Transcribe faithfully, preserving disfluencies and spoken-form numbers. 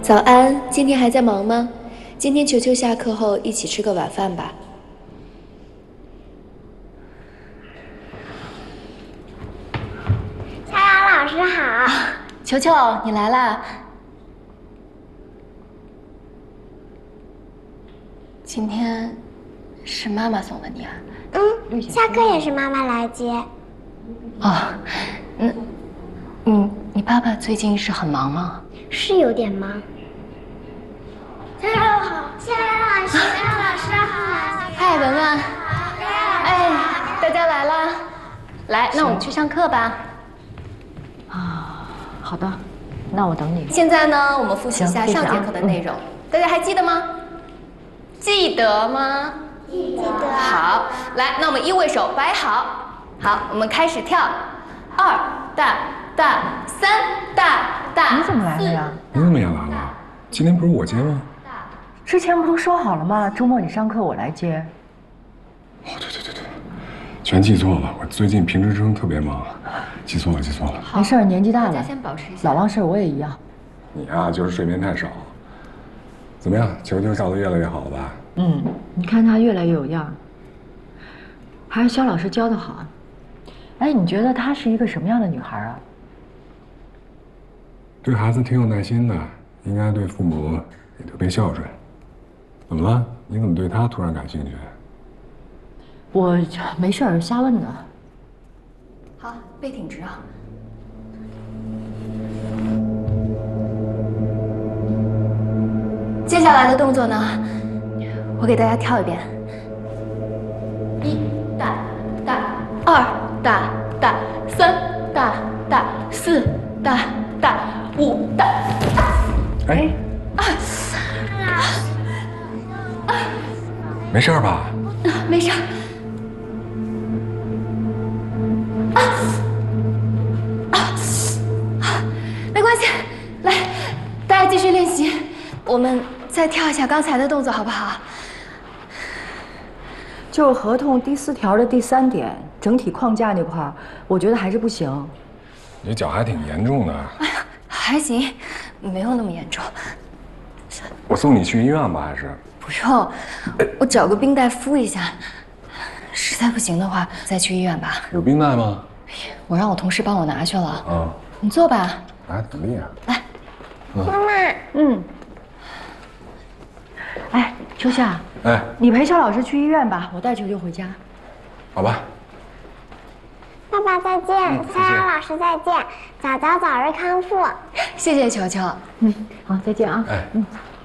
早安，今天还在忙吗？今天球球下课后一起吃个晚饭吧。 逍遥老师好， 球球，你来啦。今天是妈妈送的你啊？ 嗯，下课也是妈妈来接。 哦，嗯，嗯，你爸爸最近是很忙吗？ 是有点忙。逍遥好，逍遥老师，逍遥老师好。 嗨，文文。哎，大家来啦！来，那我们去上课吧。 啊，好的，那我等你。 现在呢，我们复习一下上节课的内容， 嗯、 大家还记得吗？记得吗？ 记得。 好，来，那我们一位手摆好，好，我们开始跳，二大大，三大大。 你怎么来了呀？ 你怎么也来了？今天不是我接吗？ 之前不都说好了吗？周末你上课我来接。 哦，对对对对，全记错了。我最近评职称特别忙，记错了记错了。 没事，年纪大了， 大家先保持一下。 老忘事我也一样。 你呀、啊，就是睡眠太少。怎么样，球球跳得越来越好了吧？ 嗯，你看她越来越有样，还是肖老师教的好。哎，你觉得她是一个什么样的女孩啊？ 对孩子挺有耐心的，应该对父母也特别孝顺。怎么了？你怎么对她突然感兴趣？ 我没事儿，瞎问的。 好，背挺直啊。接下来的动作呢，我给大家跳一遍：一大大，二大大，三大大，四大大，五大。 哎， 啊啊， 没事吧？ 没事。啊啊啊！没关系，来，大家继续练习，我们再跳一下刚才的动作，好不好？ 就合同第四条的第三点，整体框架那块儿，我觉得还是不行。 你脚还挺严重的。 哎呀，还行，没有那么严重。 我送你去医院吧，还是？ 不用，我找个冰袋敷一下。实在不行的话，再去医院吧。 有冰袋吗？ 我让我同事帮我拿去了。 啊， 你坐吧。 哎，努力啊！ 来， 妈妈， 嗯。哎，秋夏， 哎， 你陪肖老师去医院吧，我带球球回家。 好吧。 爸爸再见，逍遥老师再见，早早早日康复。 谢谢球球。 嗯，好，再见啊。 哎， 嗯。